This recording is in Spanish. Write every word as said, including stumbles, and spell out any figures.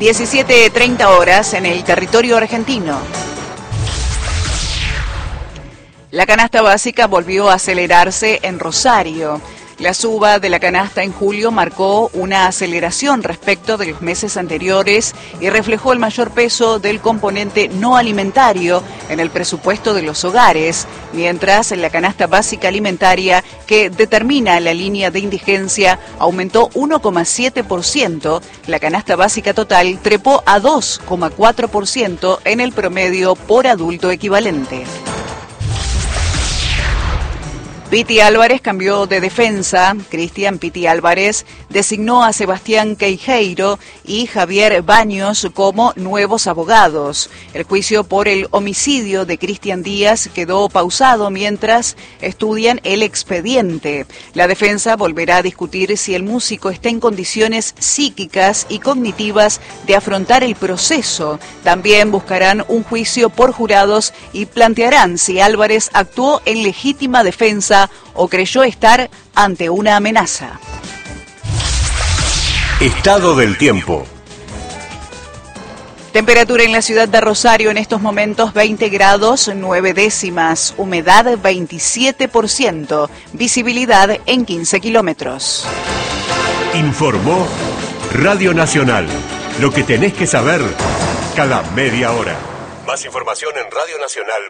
diecisiete treinta horas en el territorio argentino. La canasta básica volvió a acelerarse en Rosario. La suba de la canasta en julio marcó una aceleración respecto de los meses anteriores y reflejó el mayor peso del componente no alimentario en el presupuesto de los hogares, mientras la canasta básica alimentaria, que determina la línea de indigencia, aumentó uno coma siete por ciento, la canasta básica total trepó a dos coma cuatro por ciento en el promedio por adulto equivalente. Piti Álvarez cambió de defensa. Cristian Piti Álvarez designó a Sebastián Queijeiro y Javier Baños como nuevos abogados. El juicio por el homicidio de Cristian Díaz quedó pausado mientras estudian el expediente. La defensa volverá a discutir si el músico está en condiciones psíquicas y cognitivas de afrontar el proceso. También buscarán un juicio por jurados y plantearán si Álvarez actuó en legítima defensa o creyó estar ante una amenaza. Estado del tiempo. Temperatura en la ciudad de Rosario en estos momentos veinte grados nueve décimas, humedad veintisiete por ciento, visibilidad en quince kilómetros. Informó Radio Nacional. Lo que tenés que saber cada media hora. Más información en radionacional